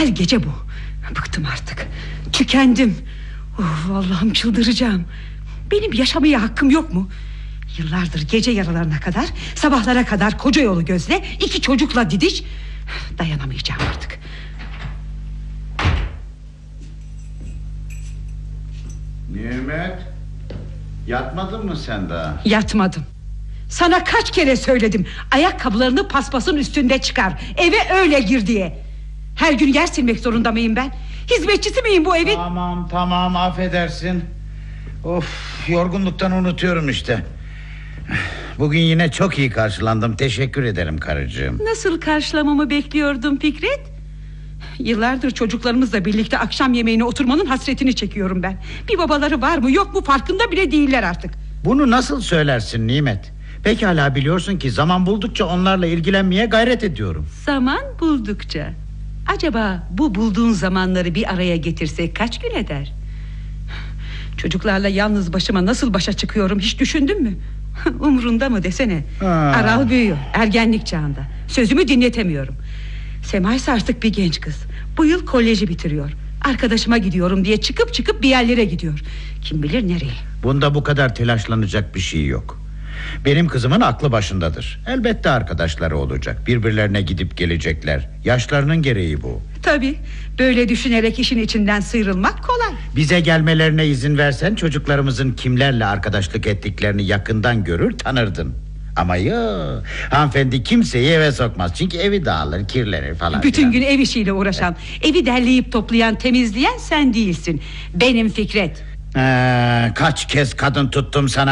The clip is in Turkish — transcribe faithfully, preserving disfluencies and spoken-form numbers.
Her gece bu. Bıktım artık. Tükendim. Of, Allah'ım çıldıracağım. Benim yaşamaya hakkım yok mu? Yıllardır gece yarılarına kadar, sabahlara kadar koca yolu gözle, iki çocukla didiş. Dayanamayacağım artık. Nimet, yatmadın mı sen daha? Yatmadım. Sana kaç kere söyledim, ayakkabılarını paspasın üstünde çıkar, eve öyle gir diye. Her gün yer silmek zorunda mıyım ben? Hizmetçisi miyim bu evin? Tamam tamam, affedersin. Of, yorgunluktan unutuyorum işte. Bugün yine çok iyi karşılandım, teşekkür ederim karıcığım. Nasıl karşılamamı bekliyordun Fikret? Yıllardır çocuklarımızla birlikte akşam yemeğine oturmanın hasretini çekiyorum ben. Bir babaları var mı yok mu farkında bile değiller artık. Bunu nasıl söylersin Nimet? Pekala biliyorsun ki zaman buldukça onlarla ilgilenmeye gayret ediyorum. Zaman buldukça. Acaba bu bulduğun zamanları bir araya getirsek kaç gün eder? Çocuklarla yalnız başıma nasıl başa çıkıyorum hiç düşündün mü? Umrunda mı desene. Ha. Aral büyüyor, ergenlik çağında. Sözümü dinletemiyorum. Sema ise artık bir genç kız. Bu yıl koleji bitiriyor. Arkadaşıma gidiyorum diye çıkıp çıkıp bir yerlere gidiyor. Kim bilir nereye. Bunda bu kadar telaşlanacak bir şey yok. Benim kızımın aklı başındadır. Elbette arkadaşları olacak. Birbirlerine gidip gelecekler. Yaşlarının gereği bu. Tabii, böyle düşünerek işin içinden sıyrılmak kolay. Bize gelmelerine izin versen çocuklarımızın kimlerle arkadaşlık ettiklerini yakından görür tanırdın. Ama yok, hanımefendi kimseyi eve sokmaz. Çünkü evi dağılır, kirlenir falan. Bütün filan. gün ev işiyle uğraşan, evi derleyip toplayan, temizleyen sen değilsin. Benim Fikret. Ee, kaç kez kadın tuttum sana.